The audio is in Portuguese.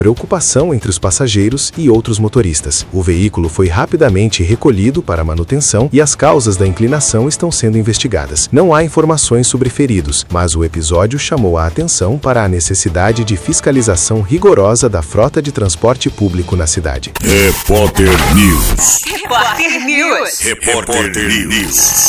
preocupação entre os passageiros e outros motoristas. O veículo foi rapidamente recolhido para manutenção e as causas da inclinação estão sendo investigadas. Não há informações sobre feridos, mas o episódio chamou a atenção para a necessidade de fiscalização rigorosa da frota de transporte público na cidade. Repórter News. Repórter News. Repórter News.